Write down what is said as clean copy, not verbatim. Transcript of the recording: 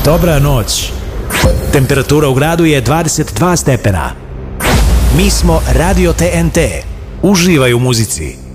Dobra noć. Temperatura u gradu je 22 stepena. Mi smo Radio TNT. Uživaj u muzici.